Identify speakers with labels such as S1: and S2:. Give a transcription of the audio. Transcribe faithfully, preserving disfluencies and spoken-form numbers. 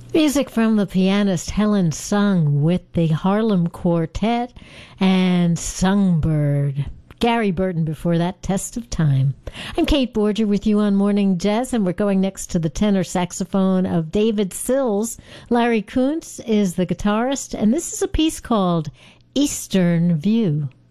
S1: Music from the pianist Helen Sung with the Harlem Quartet and Songbird. Gary Burton before that, Test of Time. I'm Kate Borger with you on Morning Jazz, and we're going next to the tenor saxophone of David Sills. Larry Kuntz is the guitarist, and this is a piece called Eastern View.